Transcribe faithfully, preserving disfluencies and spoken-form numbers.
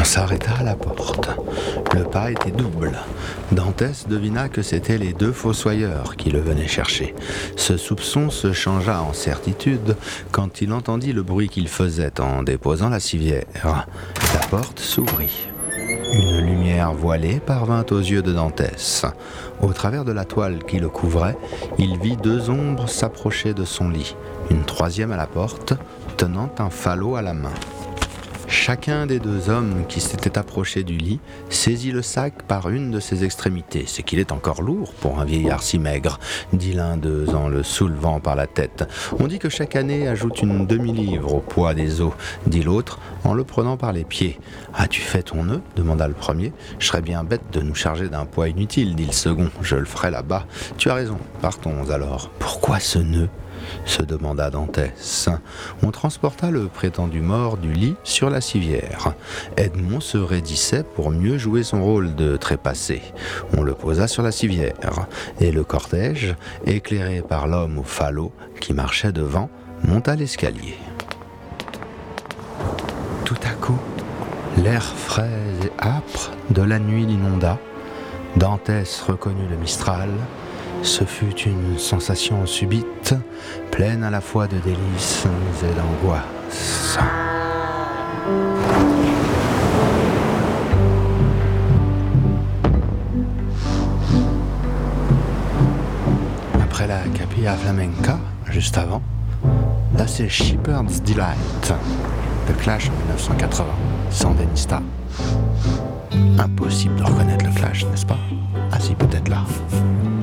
s'arrêta à la porte. Le pas était double. Dantès devina que c'étaient les deux fossoyeurs qui le venaient chercher. Ce soupçon se changea en certitude quand il entendit le bruit qu'ils faisaient en déposant la civière. La porte s'ouvrit. Une lumière voilée parvint aux yeux de Dantès. Au travers de la toile qui le couvrait, il vit deux ombres s'approcher de son lit, une troisième à la porte, tenant un falot à la main. Chacun des deux hommes qui s'étaient approchés du lit saisit le sac par une de ses extrémités. « C'est qu'il est encore lourd pour un vieillard si maigre », dit l'un d'eux en le soulevant par la tête. « On dit que chaque année ajoute une demi-livre au poids des os », dit l'autre en le prenant par les pieds. « As-tu fait ton nœud ?» demanda le premier. « Je serais bien bête de nous charger d'un poids inutile », dit le second. « Je le ferai là-bas. »« Tu as raison, partons alors. »« Pourquoi ce nœud ?» se demanda Dantès. On transporta le prétendu mort du lit sur la civière. Edmond se raidissait pour mieux jouer son rôle de trépassé. On le posa sur la civière, et le cortège, éclairé par l'homme au falot qui marchait devant, monta l'escalier. Tout à coup, l'air frais et âpre de la nuit l'inonda. Dantès reconnut le Mistral. Ce fut une sensation subite, pleine à la fois de délices et d'angoisse. Après la Capilla Flamenca, juste avant, là c'est Shepherd's Delight, The Clash en dix-neuf cent quatre-vingts, Sandinista. Impossible de reconnaître le Clash, n'est-ce pas? Ah si, peut-être là.